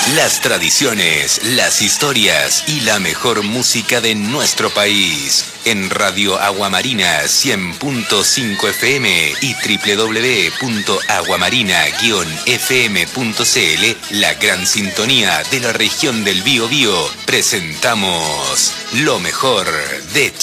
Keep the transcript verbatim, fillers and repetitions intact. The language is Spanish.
Las tradiciones, las historias y la mejor música de nuestro país. En Radio Aguamarina cien punto cinco F M y doble u doble u doble u punto aguamarina guion f m punto c l, la gran sintonía de la región del Biobío, presentamos lo mejor de